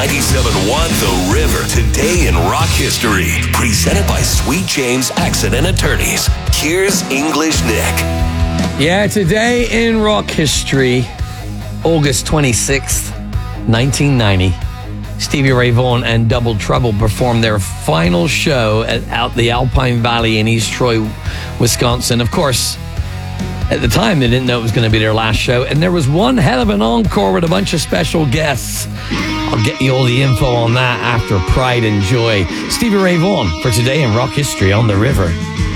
97.1 The River. Today in rock history. Presented by Sweet James Accident Attorneys. Here's English Nick. Yeah, today in rock history, August 26th, 1990, Stevie Ray Vaughan and Double Trouble performed their final show at the Alpine Valley in East Troy, Wisconsin. Of course, at the time, they didn't know it was going to be their last show, and there was one hell of an encore with a bunch of special guests. I'll get you all the info on that after Pride and Joy. Stevie Ray Vaughan for today in rock history on The River.